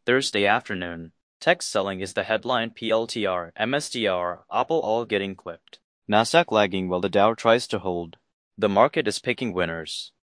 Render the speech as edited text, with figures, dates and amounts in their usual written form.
Thursday afternoon. Tech selling is the headline. PLTR, MSTR, Apple all getting clipped. Nasdaq lagging while the Dow tries to hold. The market is picking winners.